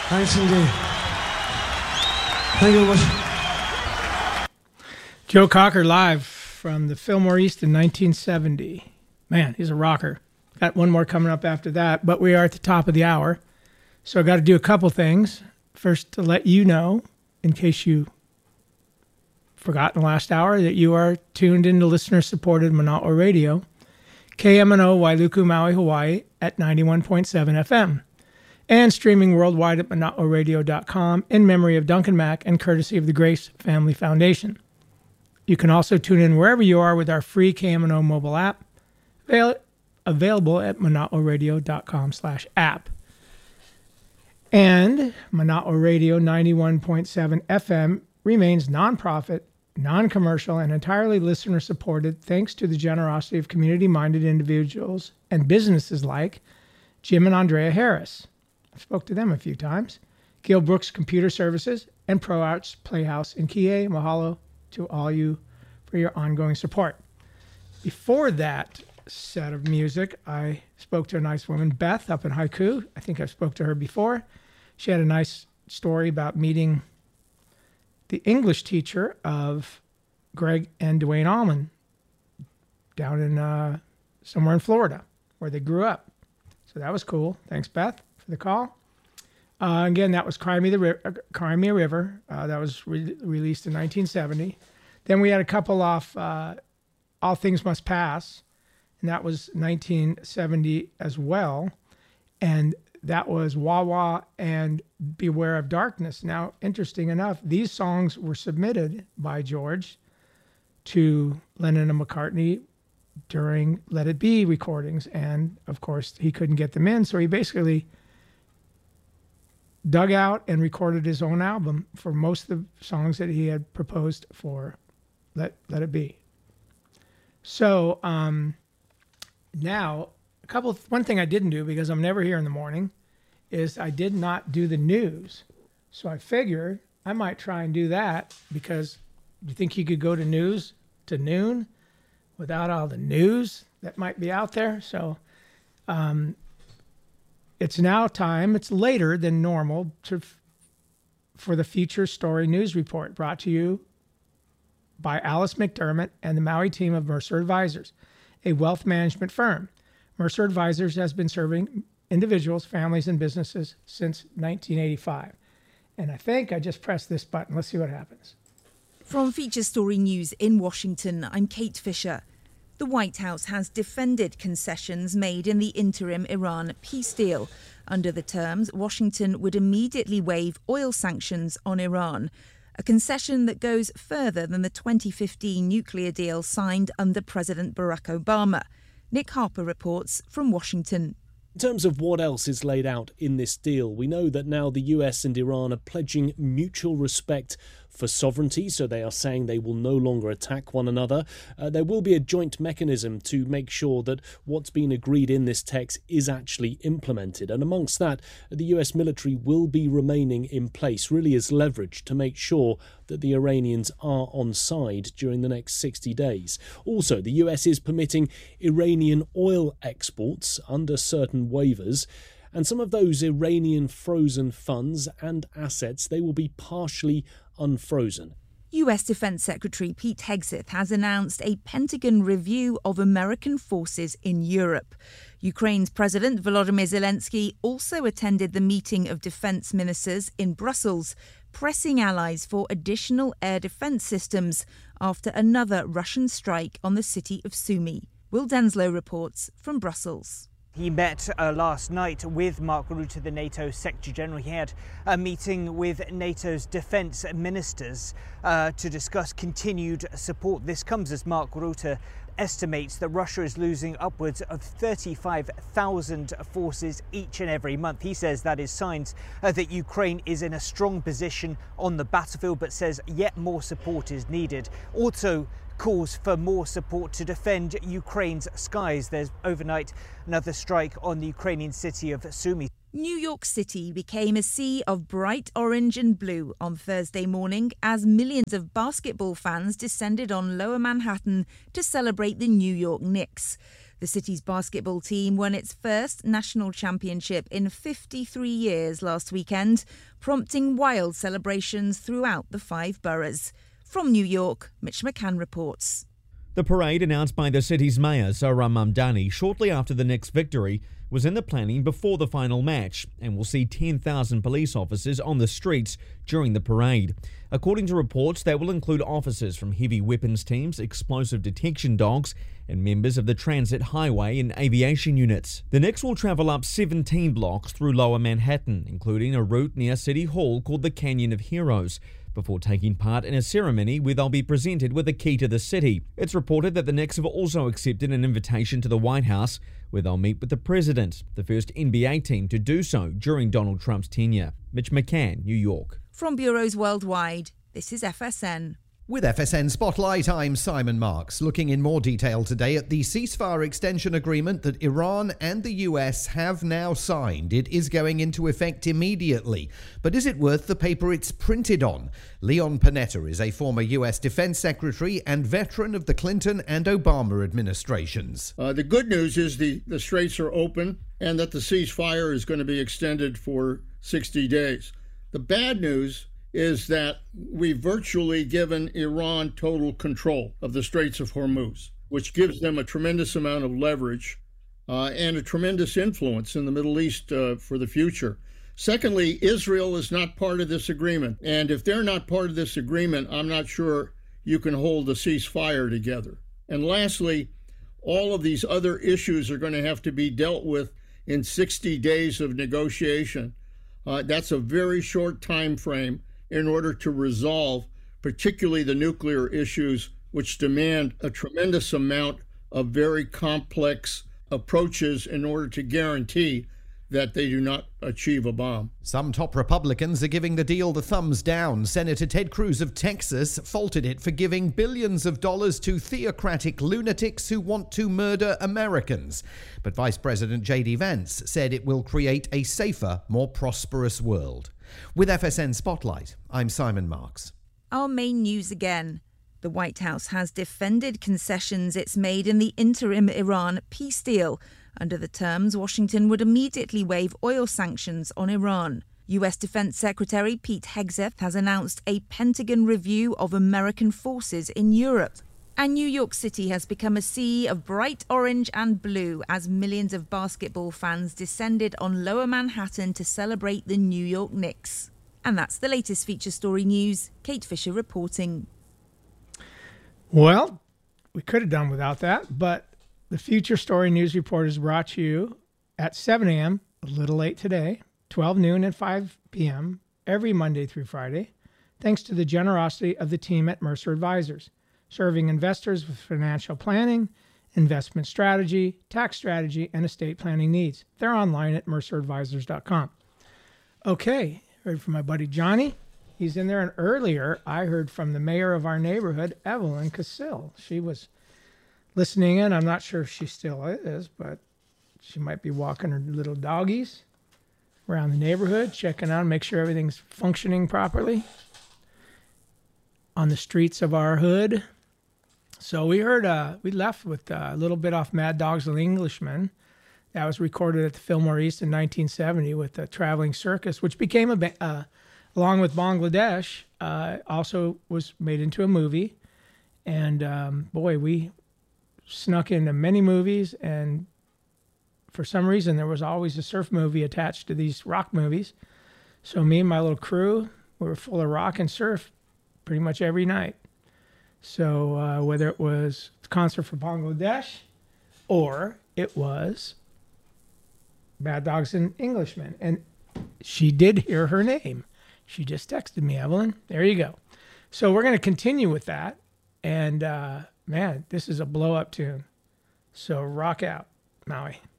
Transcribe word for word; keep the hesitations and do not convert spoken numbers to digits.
Thanks indeed. Thank you very much. Joe Cocker live from the Fillmore East in nineteen seventy. Man, he's a rocker. Got one more coming up after that, but we are at the top of the hour. So I got to do a couple things. First, to let you know, in case you forgot in the last hour, that you are tuned into listener-supported Manawa Radio, K M N O Wailuku, Maui, Hawaii, at ninety-one point seven F M, and streaming worldwide at manawa radio dot com in memory of Duncan Mack and courtesy of the Grace Family Foundation. You can also tune in wherever you are with our free K M N O mobile app, avail- available at manawa radio dot com slash app. And Manawa Radio ninety-one point seven F M remains nonprofit, non-commercial, and entirely listener-supported thanks to the generosity of community-minded individuals and businesses like Jim and Andrea Harris. I spoke to them a few times. Gil Brooks Computer Services and Pro Arts Playhouse in Kihei. Mahalo to all you for your ongoing support. Before that set of music, I spoke to a nice woman, Beth, up in Haiku. I think I've spoke to her before. She had a nice story about meeting the English teacher of Greg and Dwayne Allman down in uh, somewhere in Florida, where they grew up. So that was cool. Thanks, Beth, for the call. Uh, again, that was Cry Me, the Ri- uh, Cry Me a River. Uh, that was re- released in nineteen seventy. Then we had a couple off uh, All Things Must Pass, and that was nineteen seventy as well. And that was Wah Wah and Beware of Darkness. Now, interesting enough, these songs were submitted by George to Lennon and McCartney during Let It Be recordings. And, of course, he couldn't get them in, so he basically dug out and recorded his own album for most of the songs that he had proposed for Let, Let It Be. So um, now, a couple. one thing I didn't do, because I'm never here in the morning, is I did not do the news. So I figured I might try and do that, because you think you could go to news to noon without all the news that might be out there? So um, it's now time, it's later than normal, to for the Future Story News Report, brought to you by Alice McDermott and the Maui team of Mercer Advisors, a wealth management firm. Mercer Advisors has been serving individuals, families, and businesses since nineteen eighty-five. And I think I just pressed this button. Let's see what happens. From Feature Story News in Washington, I'm Kate Fisher. The White House has defended concessions made in the interim Iran peace deal. Under the terms, Washington would immediately waive oil sanctions on Iran, a concession that goes further than the twenty fifteen nuclear deal signed under President Barack Obama. Nick Harper reports from Washington. In terms of what else is laid out in this deal, we know that now the U S and Iran are pledging mutual respect for sovereignty, so they are saying they will no longer attack one another. Uh, there will be a joint mechanism to make sure that what's been agreed in this text is actually implemented. And amongst that, the U S military will be remaining in place, really as leverage to make sure that the Iranians are on side during the next sixty days. Also, the U S is permitting Iranian oil exports under certain waivers. And some of those Iranian frozen funds and assets, they will be partially unfrozen. U S Defense Secretary Pete Hegseth has announced a Pentagon review of American forces in Europe. Ukraine's President Volodymyr Zelensky also attended the meeting of defense ministers in Brussels, pressing allies for additional air defense systems after another Russian strike on the city of Sumy. Will Denslow reports from Brussels. He met uh, last night with Mark Rutte, the NATO Secretary General. He had a meeting with NATO's defence ministers uh, to discuss continued support. This comes as Mark Rutte estimates that Russia is losing upwards of thirty-five thousand forces each and every month. He says that is signs uh, that Ukraine is in a strong position on the battlefield, but says yet more support is needed. Also calls for more support to defend Ukraine's skies. There's overnight another strike on the Ukrainian city of Sumy. New York City became a sea of bright orange and blue on Thursday morning as millions of basketball fans descended on Lower Manhattan to celebrate the New York Knicks. The city's basketball team won its first national championship in fifty-three years last weekend, prompting wild celebrations throughout the five boroughs. From New York, Mitch McCann reports. The parade, announced by the city's mayor, Zohran Mamdani, shortly after the Knicks' victory, was in the planning before the final match and will see ten thousand police officers on the streets during the parade. According to reports, they will include officers from heavy weapons teams, explosive detection dogs, and members of the transit, highway and aviation units. The Knicks will travel up seventeen blocks through Lower Manhattan, including a route near City Hall called the Canyon of Heroes, before taking part in a ceremony where they'll be presented with a key to the city. It's reported that the Knicks have also accepted an invitation to the White House, where they'll meet with the president, the first N B A team to do so during Donald Trump's tenure. Mitch McCann, New York. From bureaus worldwide, this is F S N. With F S N Spotlight, I'm Simon Marks, looking in more detail today at the ceasefire extension agreement that Iran and the U S have now signed. It is going into effect immediately. But is it worth the paper it's printed on? Leon Panetta is a former U S Defense Secretary and veteran of the Clinton and Obama administrations. Uh, the good news is the, the straits are open and that the ceasefire is going to be extended for sixty days. The bad news is that we've virtually given Iran total control of the Straits of Hormuz, which gives them a tremendous amount of leverage uh, and a tremendous influence in the Middle East uh, for the future. Secondly, Israel is not part of this agreement. And if they're not part of this agreement, I'm not sure you can hold a ceasefire together. And lastly, all of these other issues are going to have to be dealt with in sixty days of negotiation. Uh, that's a very short time frame in order to resolve particularly the nuclear issues, which demand a tremendous amount of very complex approaches in order to guarantee that they do not achieve a bomb. Some top Republicans are giving the deal the thumbs down. Senator Ted Cruz of Texas faulted it for giving billions of dollars to theocratic lunatics who want to murder Americans. But Vice President J D Vance said it will create a safer, more prosperous world. With F S N Spotlight, I'm Simon Marks. Our main news again. The White House has defended concessions it's made in the interim Iran peace deal. Under the terms, Washington would immediately waive oil sanctions on Iran. U S Defense Secretary Pete Hegseth has announced a Pentagon review of American forces in Europe. And New York City has become a sea of bright orange and blue as millions of basketball fans descended on Lower Manhattan to celebrate the New York Knicks. And that's the latest feature story news. Kate Fisher reporting. Well, we could have done without that, but the Future Story News Report is brought to you at seven a.m., a little late today, twelve noon and five p.m., every Monday through Friday, thanks to the generosity of the team at Mercer Advisors, serving investors with financial planning, investment strategy, tax strategy, and estate planning needs. They're online at mercer advisors dot com. Okay, heard from my buddy Johnny. He's in there, and earlier I heard from the mayor of our neighborhood, Evelyn Casil. She was listening in. I'm not sure if she still is, but she might be walking her little doggies around the neighborhood, checking out, make sure everything's functioning properly on the streets of our hood. So we heard, uh, we left with a little bit off Mad Dogs and Englishmen. That was recorded at the Fillmore East in nineteen seventy with the Traveling Circus, which became, a ba- uh, along with Bangladesh, uh, also was made into a movie. And um, boy, we snuck into many movies, and for some reason there was always a surf movie attached to these rock movies. So me and my little crew, we were full of rock and surf pretty much every night. So uh, whether it was the concert for Bangladesh or it was Bad Dogs and Englishmen. And she did hear her name. She just texted me, Evelyn. There you go. So we're going to continue with that. And uh, man, this is a blow-up tune. So rock out, Maui.